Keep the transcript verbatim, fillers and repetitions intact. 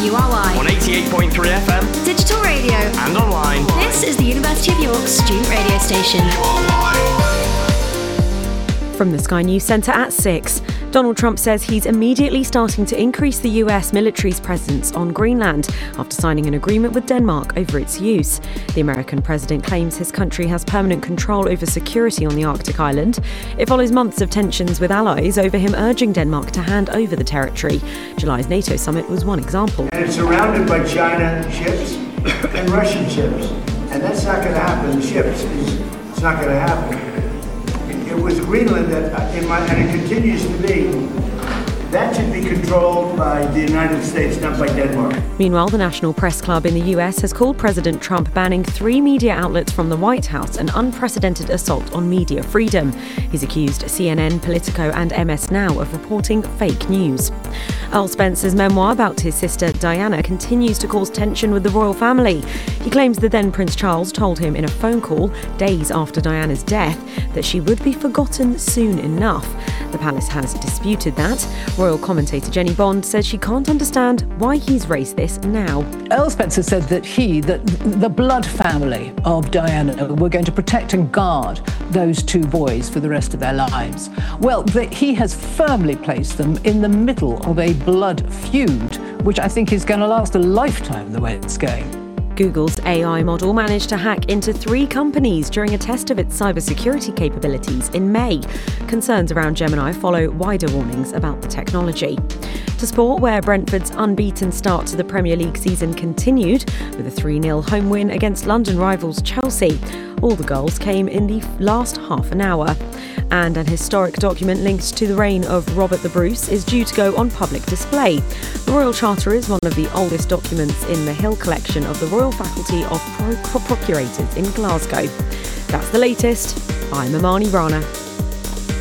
U R Y. On eighty-eight point three F M. Digital radio. And online. This is the University of York student radio station. From the Sky News Centre at six, Donald Trump says he's immediately starting to increase the U S military's presence on Greenland after signing an agreement with Denmark over its use. The American president claims his country has permanent control over security on the Arctic island. It follows months of tensions with allies over him urging Denmark to hand over the territory. July's NATO summit was one example. And it's surrounded by China ships and Russian ships. And that's not going to happen. The ships, it's not going to happen. It was Greenland that, in my, and it continues to be, that should be controlled by the United States, not by Denmark. Meanwhile, the National Press Club in the U S has called President Trump banning three media outlets from the White House an unprecedented assault on media freedom. He's accused C N N, Politico and M S Now of reporting fake news. Earl Spencer's memoir about his sister Diana continues to cause tension with the royal family. He claims that then Prince Charles told him in a phone call days after Diana's death that she would be forgotten soon enough. The palace has disputed that. Royal commentator Jenny Bond says she can't understand why he's raised this now. Earl Spencer said that he, that the blood family of Diana were going to protect and guard those two boys for the rest of their lives. Well, that he has firmly placed them in the middle of a blood feud, which I think is going to last a lifetime the way it's going. Google's A I model managed to hack into three companies during a test of its cybersecurity capabilities in May. Concerns around Gemini follow wider warnings about the technology. To sport, where Brentford's unbeaten start to the Premier League season continued with a three nil home win against London rivals Chelsea. All the goals came in the last half an hour. And an historic document linked to the reign of Robert the Bruce is due to go on public display. The Royal Charter is one of the oldest documents in the Hill collection of the Royal Faculty of Pro- Procurators in Glasgow. That's the latest. I'm Amani Rana.